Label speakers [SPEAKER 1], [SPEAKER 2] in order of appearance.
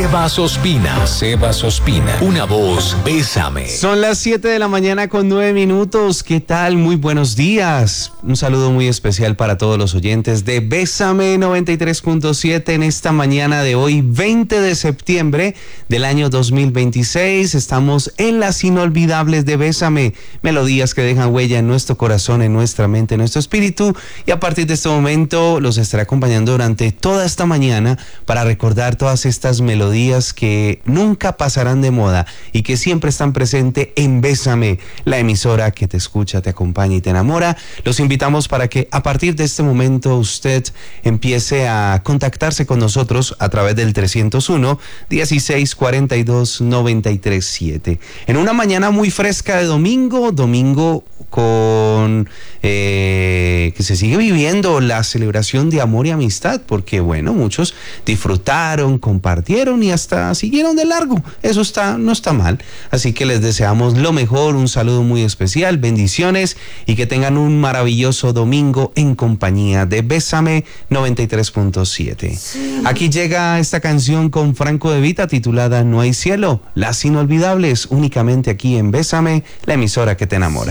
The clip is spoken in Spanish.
[SPEAKER 1] Sebas Ospina, una voz, Bésame.
[SPEAKER 2] Son las 7 de la mañana con 9 minutos. ¿Qué tal? Muy buenos días. Un saludo muy especial para todos los oyentes de Bésame 93.7 en esta mañana de hoy, 20 de septiembre del año 2026. Estamos en las inolvidables de Bésame, melodías que dejan huella en nuestro corazón, en nuestra mente, en nuestro espíritu. Y a partir de este momento los estaré acompañando durante toda esta mañana para recordar todas estas melodías que nunca pasarán de moda y que siempre están presentes en Bésame, la emisora que te escucha, te acompaña y te enamora. Los invitamos para que a partir de este momento usted empiece a contactarse con nosotros a través del 301-1642-937. En una mañana muy fresca de domingo con que se sigue viviendo la celebración de amor y amistad, porque bueno, muchos disfrutaron, compartieron y hasta siguieron de largo. Eso no está mal. Así que les deseamos lo mejor, un saludo muy especial, bendiciones y que tengan un maravilloso domingo en compañía de Bésame 93.7. Sí. Aquí llega esta canción con Franco De Vita titulada No hay cielo, las inolvidables, únicamente aquí en Bésame, la emisora que te enamora.